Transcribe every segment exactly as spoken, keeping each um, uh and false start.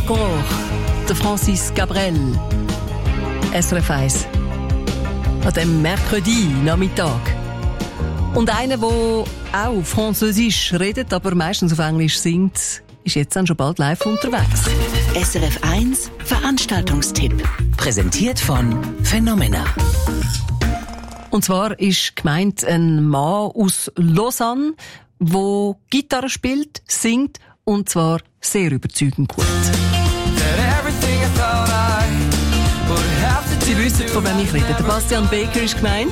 encore, der Francis Cabrel. S R F eins. An dem Mercredi-Nachmittag. Und einer, der auch Französisch redet, aber meistens auf Englisch singt, ist jetzt dann schon bald live unterwegs. S R F eins Veranstaltungstipp. Präsentiert von Phenomena. Und zwar ist gemeint ein Mann aus Lausanne, der Gitarre spielt, singt und zwar sehr überzeugend gut. Sie wissen, von wem ich rede. Der Bastian Baker ist gemeint.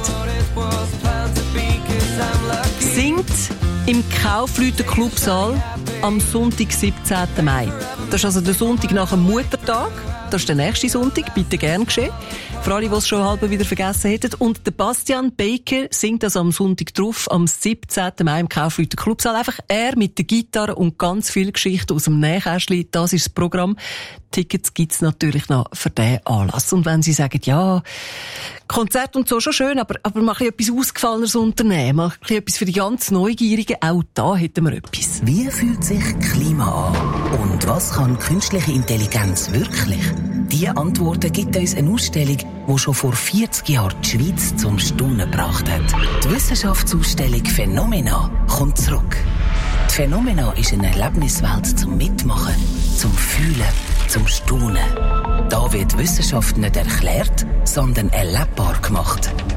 Singt im Kaufleuten-Clubsaal am Sonntag, siebzehnten Mai. Das ist also der Sonntag nach dem Muttertag. Das ist der nächste Sonntag. Bitte gern geschehen. Für alle, die es schon halb wieder vergessen hätten. Und der Bastian Baker singt also am Sonntag drauf, am siebzehnten Mai im Kaufleuten-Clubsaal. Einfach er mit der Gitarre und ganz viele Geschichten aus dem Nähkästchen. Das ist das Programm. Tickets gibt's natürlich noch für diesen Anlass. Und wenn Sie sagen, ja, Konzert und so schon schön, aber, aber mal etwas Ausgefallenes unternehmen, mal etwas für die ganz Neugierigen, auch da hätten wir etwas. Wie fühlt sich Klima an? Und was kann künstliche Intelligenz wirklich? Diese Antworten gibt uns eine Ausstellung, die schon vor vierzig Jahren die Schweiz zum Staunen gebracht hat. Die Wissenschaftsausstellung Phenomena kommt zurück. Die Phenomena ist eine Erlebniswelt zum Mitmachen, zum Fühlen, zum Staunen. Da wird Wissenschaft nicht erklärt, sondern erlebbar gemacht.